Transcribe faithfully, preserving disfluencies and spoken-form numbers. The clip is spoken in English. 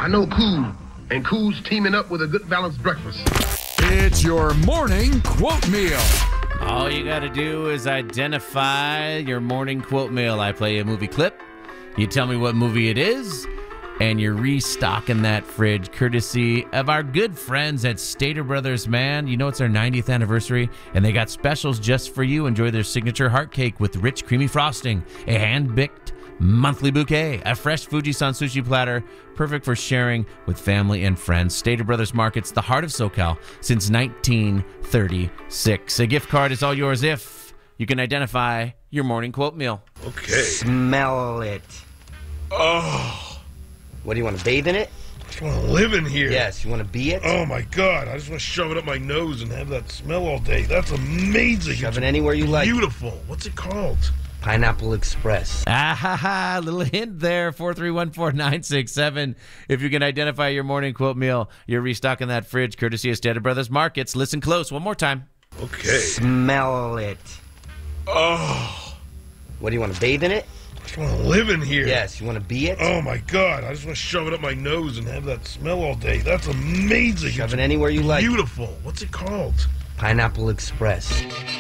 know Cool, and Cool's teaming up with a good balanced breakfast. It's your morning quote meal. All you got to do is identify your morning quote meal. I play a movie clip. You tell me what movie it is, and you're restocking that fridge courtesy of our good friends at Stater Brothers, man. You know it's their ninetieth anniversary, and they got specials just for you. Enjoy their signature heart cake with rich, creamy frosting, a hand-picked monthly bouquet, a fresh Fuji-san sushi platter, perfect for sharing with family and friends. Stater Brothers Market's the heart of SoCal since nineteen thirty-six. A gift card is all yours if you can identify your morning quote meal. Okay. Smell it. Oh. What, do you want to bathe in it? I just want to live in here. Yes, you want to be it? Oh my God, I just want to shove it up my nose and have that smell all day. That's amazing. Shove It's it anywhere you like. Beautiful. What's it called? Pineapple Express. Ah ha ha, little hint there, four three one four nine six seven. If you can identify your morning quote meal, you're restocking that fridge courtesy of Stater Brothers Markets. Listen close, one more time. Okay. Smell it. Oh. What, do you want to bathe in it? I just want to live in here. Yes, you want to be it? Oh my God, I just want to shove it up my nose and have that smell all day. That's amazing. Shove It's it anywhere you like. Beautiful. What's it called? Pineapple Express.